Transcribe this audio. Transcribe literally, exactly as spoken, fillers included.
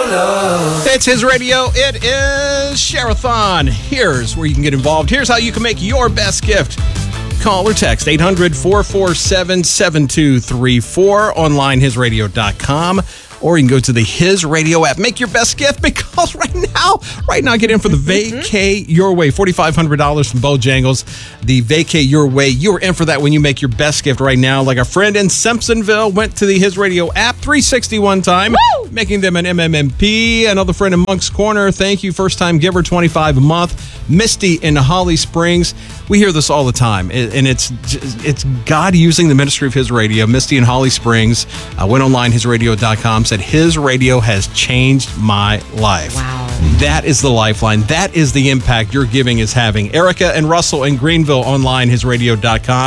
love. It's His Radio. It is Share-a-thon. Here's where you can get involved. Here's how you can make your best gift. Call or text eight hundred, four four seven, seven two three four, online his radio dot com, or you can go to the His Radio app. Make your best gift, because right now, right now, get in for the Vacay Your Way, four thousand five hundred dollars from Bojangles. The Vacay Your Way, you're in for that when you make your best gift right now. Like a friend in Simpsonville went to the His Radio app three sixty-one time, Woo! Making them an M M M P. Another friend in Monk's Corner, thank you, first time giver, twenty-five a month. Misty in Holly Springs. We hear this all the time, and it's it's God using the ministry of His Radio. Misty in Holly Springs uh, went online, his radio dot com, said, His Radio has changed my life. Wow. That is the lifeline. That is the impact your giving is having. Erica and Russell in Greenville, online his radio dot com.